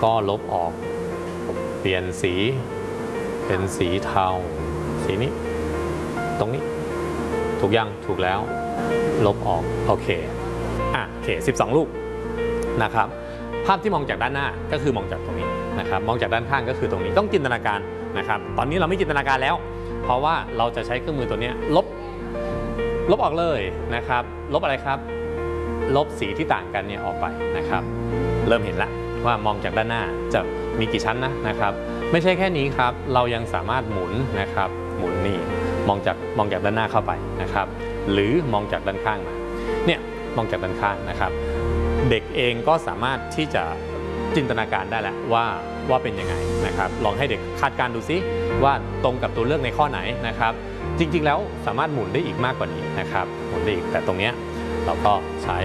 ก็ลบออกเปลี่ยนสีเป็นสีเทาสีนี้ตรงนี้ถูกยังถูกแล้วลบออกโอเคโอเค12ลูกนะครับภาพที่มองจากด้านหน้าก็คือมองจากตรงนี้นะครับมองจากด้านข้างก็คือตรงนี้ต้องจินตนาการนะครับตอนนี้เราไม่จินตนาการแล้วเพราะว่าเราจะใช้เครื่องมือตัวนี้ลบออกเลยนะครับลบอะไรครับลบสีที่ต่างกันเนี่ยออกไปนะครับเริ่มเห็นละว่ามองจากด้านหน้าจะมีกี่ชั้นนะครับไม่ใช่แค่นี้ครับเรายังสามารถหมุนนะครับหมุนนี่มองจากด้านหน้าเข้าไปนะครับหรือมองจากด้านข้างมาเนี่ยมองจากด้านข้างนะครับเด็กเองก็สามารถที่จะจินตนาการได้แล้วว่าเป็นยังไงนะครับลองให้เด็กคาดการณ์ดูซิว่าตรงกับตัวเลือกในข้อไหนนะครับจริงๆแล้วสามารถหมุนได้อีกมากกว่านี้นะครับหมุนได้อีกแต่ตรงนี้เราก็ใช้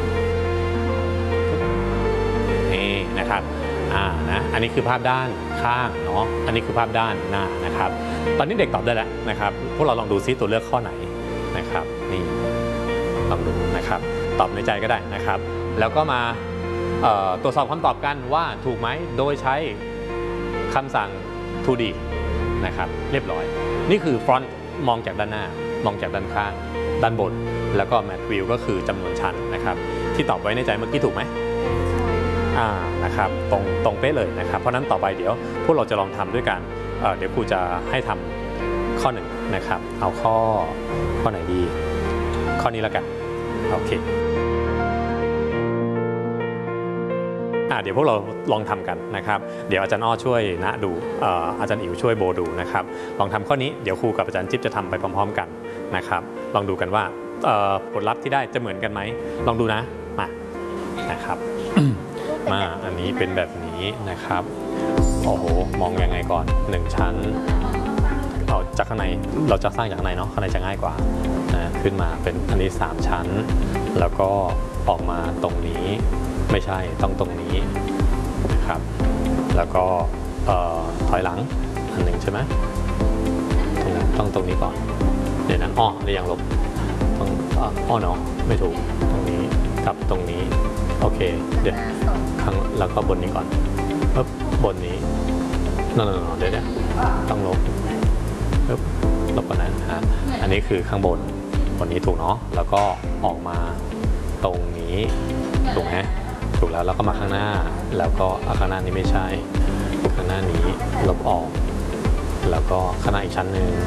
นี่นะครับอันนี้คือภาพด้านข้างเนาะอันนี้คือภาพด้านหน้านะครับตอนนี้เด็กตอบได้แล้วนะครับพวกเราลองดูซิตัวเลือกข้อไหนนะครับนี่ลองดูนะครับตอบในใจก็ได้นะครับแล้วก็มาตรวจสอบคำตอบกันว่าถูกไหมโดยใช้คำสั่ง 2D นะครับเรียบร้อยนี่คือ front มองจากด้านหน้ามองจากด้านข้างด้านบนแล้วก็ map view ก็คือจำนวนชั้นนะครับที่ตอบไว้ในใจเมื่อกี้ถูกไหมนะครับตรงเป๊ะเลยนะครับเพราะนั้นต่อไปเดี๋ยวพวกเราจะลองทำด้วยกันเดี๋ยวครูจะให้ทำข้อ1นะครับเอาข้อไหนดีข้อนี้แล้วกันโอเคเดี๋ยวพวกเราลองทำกันนะครับเดี๋ยวอาจารย์อ้อช่วยนะดูอาจารย์อิ๋วช่วยโบดูนะครับลองทำข้อนี้เดี๋ยวครูกับอาจารย์จิ๊บจะทำไปพร้อมๆกันนะครับลองดูกันว่าผลลัพธ์ที่ได้จะเหมือนกันไหมลองดูนะมานะครับ มาอันนี้เป็นแบบนี้นะครับโอ้โหมองยังไงก่อน1ชั้นเอาจากข้างในเราจะสร้างจากข้างในเนาะข้างในจะง่ายกว่าขึ้นมาเป็นอันนี้3ชั้นแล้วก็ออกมาตรงนี้ไม่ใช่ต้องตรงนี้นะครับแล้วก็ถอยหลังอันหนึ่งใช่ไหมต้องตรงนี้ก่อนเดี๋ยวนั้นนี่ยังลบต้องเนาะไม่ถูกตรงนี้กับตรงนี้โอเคเดี๋ยวข้างแล้วก็บนนี้ก่อนปึ๊บบนนี้นั่นเดี๋ยวต้องลบปึ๊บลบก่อนนะอันนี้คือข้างบนนี้ถูกเนาะแล้วก็ออกมาตรงนี้ถูกไหมถูกแล้วก็มาข้างหน้าแล้วก็ข้างหน้านี้ไม่ใช่ข้างหน้านี้ลบออกแล้วก็ข้างหน้าอีกชั้นหนึ่ง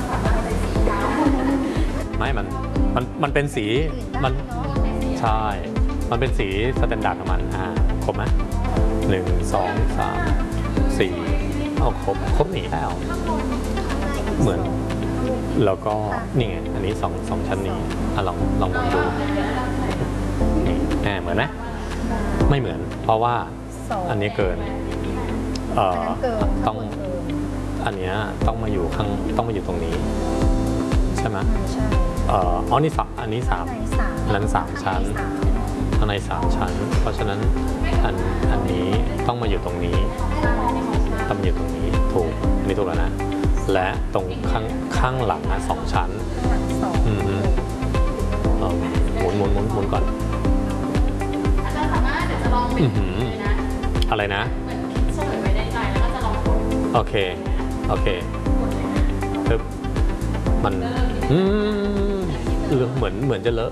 ไม่มันเป็นสีมันใช่มันเป็นสีสแตนดาร์ดของมันครบไหม1 2 3 4เอาครบหนีแล้วเหมือนแล้วก็นี่ไงอันนี้2ชั้นนี้ลองมองดูนี่เหมือนไหมไม่เหมือนเพราะว่าอันนี้เกินต้องอันนี้ต้องมาอยู่ตรงนี้ใช่ไหมนี่อันนี้3นั้น3ชั้นข้างใน3ชั้นเพราะฉะนั้นอันนี้ต้องมาอยู่ตรงนี้ต้องมาอยู่ตรงนี้ถูกอันนี้ถูกแล้วนะและตรงข้างหลังนะ2ชั้นหมุนก่อนอะไรนะโอเคปึ๊บมันเหมือนจะเลอะ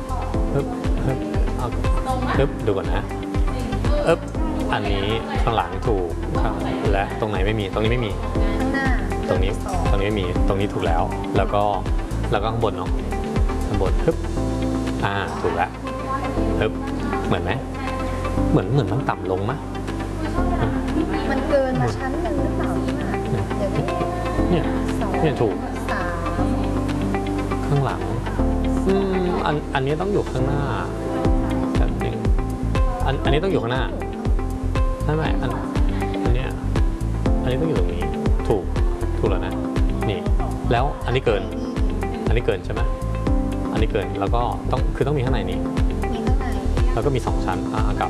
ปึ๊บดูก่อนนะอันนี้ข้างหลังถูกและตรงไหนไม่มีตรงนี้ไม่มีตรงนี้ไม่มีตรงนี้ถูกแล้วแล้วก็ข้างบนเนาะข้างบนปึ๊บถูกแล้วปึ๊บเหมือนไหมเหมือนมันต่ำลงมั้ยมันเกินมาชั้นหนึ่งหรือเปล่าเดี๋ยวเนี่ยถูกข้างหลังอันนี้ต้องอยู่ข้างหน้าแบบนึงอันนี้ต้องอยู่ข้างหน้าใช่ไหมอันนี้ต้องอยู่ตรงนี้ถูกแล้วนะนี่แล้วอันนี้เกินใช่ไหมอันนี้เกินแล้วก็ต้องมีข้างในนี้แล้วก็มี2ชั้นกับ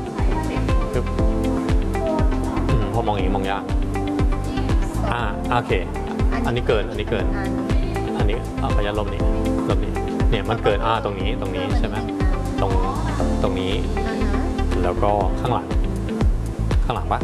พอมองอย่างนี้มองยากโอเคอันนี้เกินอันนี้พยายามลบนี้เนี่ยมันเกินตรงนี้ใช่ไหมตรงนี้แล้วก็ข้างหลังปะ